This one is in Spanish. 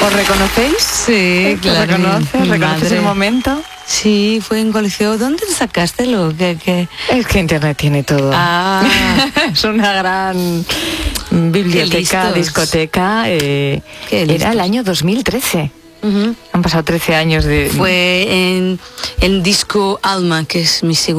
¿Os reconocéis? Sí, claro. ¿Reconoces el momento? Sí, fue en colegio. ¿Dónde sacaste lo que...? Es que Internet tiene todo. Es una gran biblioteca, discoteca. Era el año 2013. Han pasado 13 años de... Fue en Disco Alma, que es mi segundo.